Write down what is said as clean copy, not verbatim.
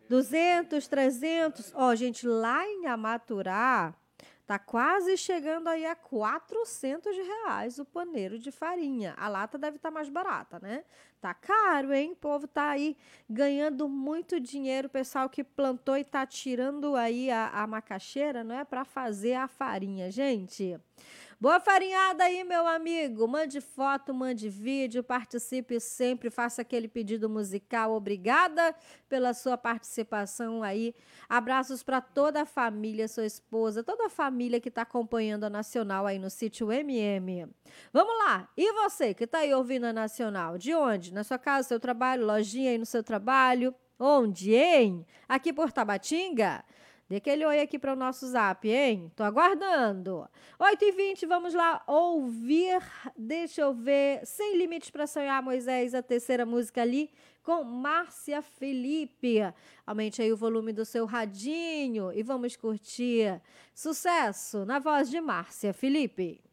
200, 300. Ó, gente, lá em Amaturá, tá quase chegando aí a R$ 400 o paneiro de farinha. A lata deve estar mais barata, né? Tá caro, hein? O povo tá aí ganhando muito dinheiro. O pessoal que plantou e tá tirando aí a macaxeira, não é? Para fazer a farinha, gente. Boa farinhada aí, meu amigo. Mande foto, mande vídeo, participe sempre, faça aquele pedido musical. Obrigada pela sua participação aí. Abraços para toda a família, sua esposa, toda a família que está acompanhando a Nacional aí no sítio MM. Vamos lá. E você que está aí ouvindo a Nacional? De onde? Na sua casa, seu trabalho, lojinha aí no seu trabalho? Onde, hein? Aqui por Tabatinga? Dê aquele oi aqui para o nosso zap, hein? Tô aguardando. 8h20, vamos lá ouvir, deixa eu ver, Sem Limites para Sonhar, Moisés, a terceira música ali, com Márcia Felipe. Aumente aí o volume do seu radinho e vamos curtir. Sucesso na voz de Márcia Felipe.